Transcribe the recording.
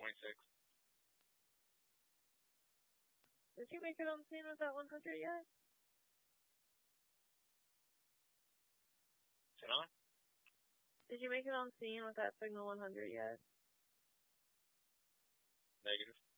26. Did you make it on scene with that 100 yet? Huh? Did you make it on scene with that signal 100 yet? Negative.